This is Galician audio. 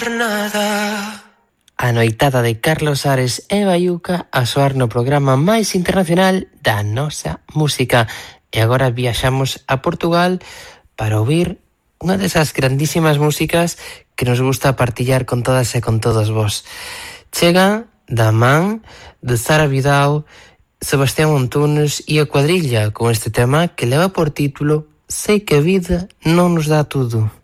A noitada de Carlos Ares e Baiuca a soar no programa máis internacional da nosa música. E agora viaxamos a Portugal para ouvir unha desas grandísimas músicas que nos gusta partillar con todas e con todos vos. Chega da man de Sara Vidal, Sebastián Antunes e a Cuadrilla con este tema que leva por título Sei que a vida non nos dá tudo.